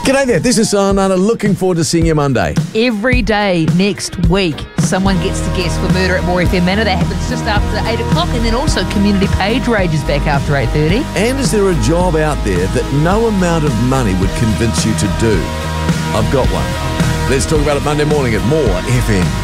G'day there, this is Sanana. Looking forward to seeing you Monday. Every day next week, someone gets to guess for Murder at More FM Manor. That happens just after 8 o'clock, and then also Community Page Rage is back after 8:30. And is there a job out there that no amount of money would convince you to do? I've got one. Let's talk about it Monday morning at More FM.